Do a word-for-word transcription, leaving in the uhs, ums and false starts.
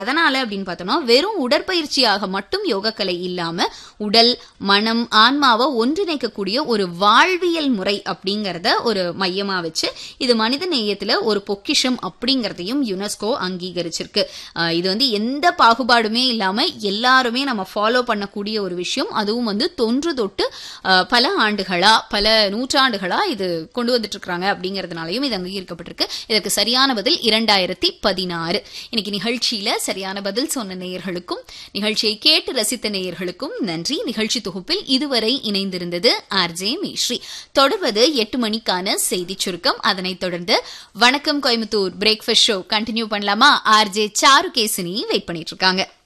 அதனால அப்படின்னு பார்த்தோம்னா வெறும் உடற்பயிற்சியாக மட்டும் யோகக்கலை இல்லாம உடல் மனம் ஆன்மாவை ஒன்றிணைக்கக்கூடிய ஒரு வாழ்வியல் முறை அப்படிங்கறத ஒரு மையமா வச்சு இது மனித நேயத்துல ஒரு பொக்கிஷம் அப்படிங்கறதையும் யுனெஸ்கோ அங்கீகரிச்சிருக்கு. இது வந்து எந்த பாகுபாடுமே இல்லாம எல்லாருமே நம்ம ஃபாலோ பண்ணக்கூடிய ஒரு விஷயம். அதுவும் வந்து தொன்று தொட்டு பல ஆண்டுகளா பல நூற்றாண்டுகளா இது கொண்டு வந்துட்டு இருக்காங்க அப்படிங்கறதுனாலையும் இது அங்கீகரிக்கப்பட்டிருக்கு. இதற்கு சரியான பதில் இரண்டாயிரத்தி பதினாறு. இன்னைக்கு நிகழ்ச்சியில சரியான பதில் சொன்ன நேயர்களுக்கும் நிகழ்ச்சியை கேட்டு ரசித்த நேயர்களுக்கும் நன்றி. நிகழ்ச்சி தொகுப்பில் இதுவரை இணைந்திருந்தது ஆர்ஜே மேஸ்ரீ. தொடர்வது எட்டு மணிக்கான செய்தி சுருக்கம். அதனைத் தொடர்ந்து வணக்கம் கோயம்புத்தூர் பிரேக்ஃபாஸ்ட் ஷோ கண்டினியூ பண்ணலாமா? ஆர்ஜே சாரு கேசினி வெயிட் பண்ணிட்டு இருக்காங்க.